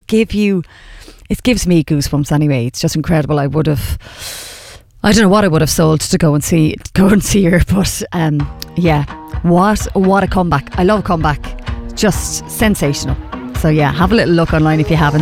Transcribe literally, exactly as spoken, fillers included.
give you, it gives me goosebumps anyway. It's just incredible. I would have, I don't know what I would have sold to go and see, go and see her, but um, yeah, what what a comeback! I love a comeback, just sensational. So yeah, have a little look online if you haven't.